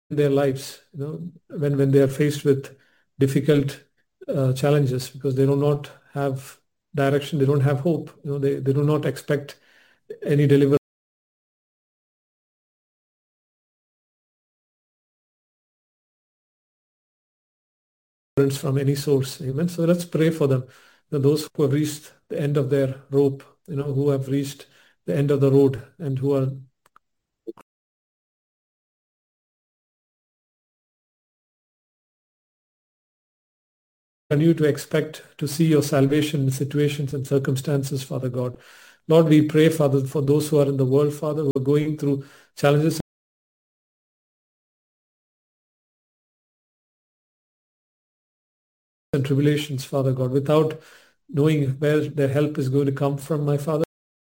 their lives, when they are faced with difficult challenges, because they do not have direction, they don't have hope, they do not expect any deliverance from any source. Amen. So let's pray for them. Those who have reached the end of their rope, who have reached the end of the road and who are continue to expect to see your salvation in situations and circumstances, Father God. Lord, we pray, Father, for those who are in the world, Father, who are going through challenges and tribulations, Father God, without knowing where their help is going to come from, my Father.